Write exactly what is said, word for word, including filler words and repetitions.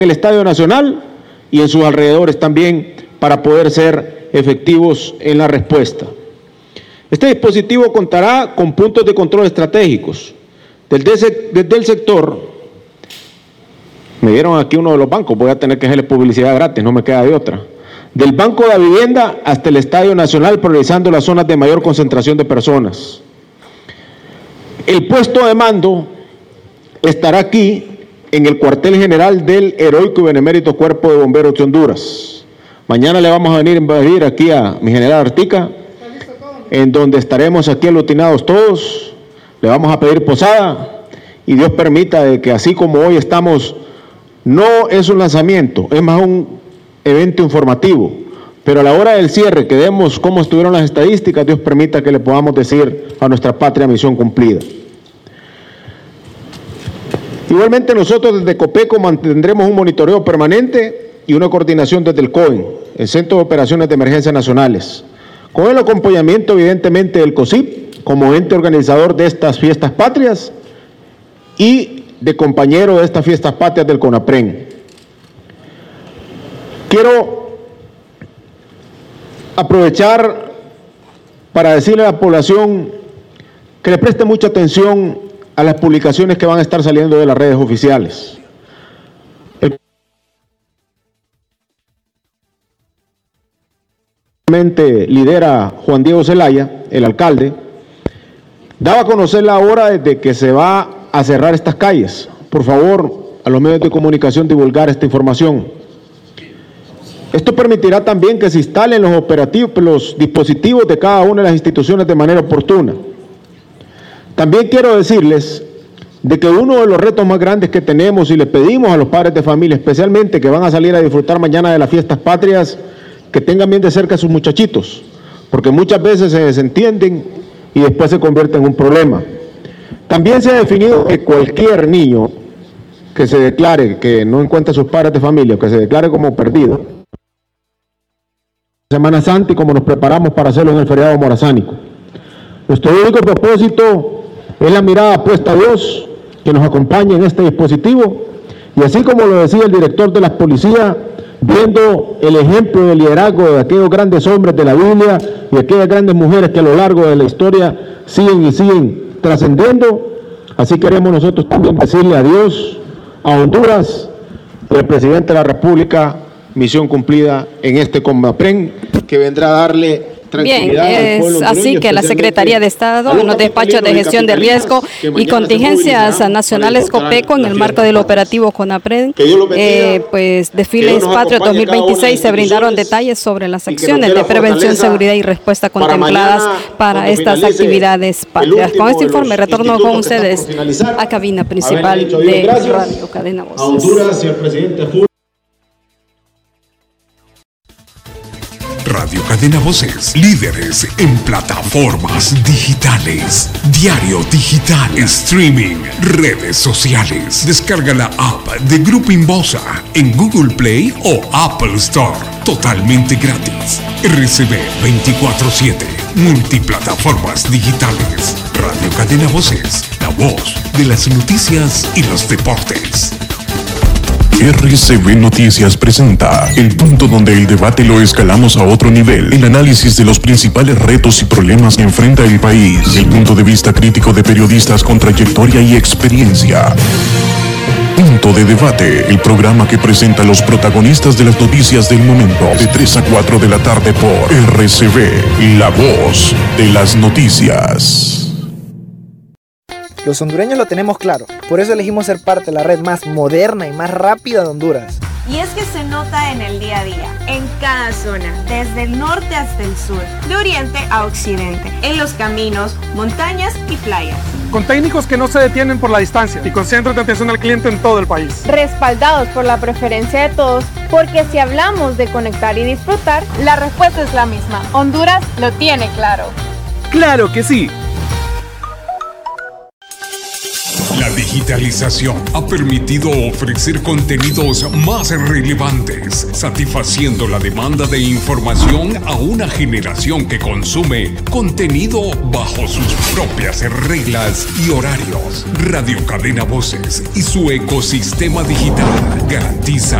el Estadio Nacional y en sus alrededores también para poder ser efectivos en la respuesta. Este dispositivo contará con puntos de control estratégicos desde, desde el sector. Me dieron aquí uno de los bancos, voy a tener que hacerle publicidad gratis, no me queda de otra. Del Banco de la Vivienda hasta el Estadio Nacional, priorizando las zonas de mayor concentración de personas. El puesto de mando estará aquí en el cuartel general del heroico y benemérito Cuerpo de Bomberos de Honduras. Mañana le vamos a venir a invadir aquí a mi general Artica, en donde estaremos aquí aglutinados todos, le vamos a pedir posada y Dios permita de que así como hoy estamos, no es un lanzamiento, es más un evento informativo, pero a la hora del cierre que demos cómo estuvieron las estadísticas, Dios permita que le podamos decir a nuestra patria misión cumplida. Igualmente nosotros desde COPECO mantendremos un monitoreo permanente y una coordinación desde el COEN, el Centro de Operaciones de Emergencias Nacionales, con el acompañamiento evidentemente del COSIP como ente organizador de estas fiestas patrias y de compañero de estas fiestas patrias del CONAPREN. Quiero aprovechar para decirle a la población que le preste mucha atención a las publicaciones que van a estar saliendo de las redes oficiales. El lidera Juan Diego Zelaya, el alcalde, daba a conocer la hora desde que se va a cerrar estas calles. Por favor, a los medios de comunicación divulgar esta información. Esto permitirá también que se instalen los operativos, los dispositivos de cada una de las instituciones de manera oportuna. También quiero decirles de que uno de los retos más grandes que tenemos y le pedimos a los padres de familia, especialmente que van a salir a disfrutar mañana de las fiestas patrias, que tengan bien de cerca a sus muchachitos, porque muchas veces se desentienden y después se convierte en un problema. También se ha definido que cualquier niño que se declare que no encuentra a sus padres de familia, que se declare como perdido, Semana Santa y como nos preparamos para hacerlo en el feriado morazánico. Nuestro único propósito es la mirada puesta a Dios, que nos acompañe en este dispositivo, y así como lo decía el director de la policía, viendo el ejemplo de liderazgo de aquellos grandes hombres de la Biblia y aquellas grandes mujeres que a lo largo de la historia siguen y siguen trascendiendo, así queremos nosotros también decirle a Dios, a Honduras, y al presidente de la República, misión cumplida en este CONAPREN, que vendrá a darle tranquilidad Bien, al pueblo es así que la Secretaría de Estado, en los despachos de gestión de riesgo y contingencias nacionales COPECO, en el marco del operativo CONAPREN, eh, pues Desfiles Patrios dos mil veintiséis, se brindaron detalles sobre las acciones de prevención, seguridad y respuesta contempladas para estas actividades patrias. Con este informe retorno con ustedes a cabina principal de Radio Cadena Voces. A Honduras y al presidente Radio Cadena Voces, líderes en plataformas digitales, diario digital, streaming, redes sociales. Descarga la app de Grupo Inbosa en Google Play o Apple Store, totalmente gratis. R C B veinticuatro siete, multiplataformas digitales. Radio Cadena Voces, la voz de las noticias y los deportes. R C B Noticias presenta el punto donde el debate lo escalamos a otro nivel. El análisis de los principales retos y problemas que enfrenta el país. El punto de vista crítico de periodistas con trayectoria y experiencia. Punto de Debate, el programa que presenta a los protagonistas de las noticias del momento. De tres a cuatro de la tarde por R C B, la voz de las noticias. Los hondureños lo tenemos claro, por eso elegimos ser parte de la red más moderna y más rápida de Honduras. Y es que se nota en el día a día, en cada zona, desde el norte hasta el sur, de oriente a occidente, en los caminos, montañas y playas. Con técnicos que no se detienen por la distancia y con centros de atención al cliente en todo el país. Respaldados por la preferencia de todos, porque si hablamos de conectar y disfrutar, la respuesta es la misma. Honduras lo tiene claro. ¡Claro que sí! La digitalización ha permitido ofrecer contenidos más relevantes, satisfaciendo la demanda de información a una generación que consume contenido bajo sus propias reglas y horarios. Radio Cadena Voces y su ecosistema digital garantiza